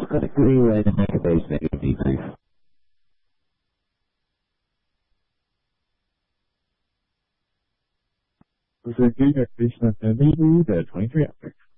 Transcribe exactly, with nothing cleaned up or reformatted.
I've got a clear way to make a base negative decrease. Proceed activation of the twenty-three after.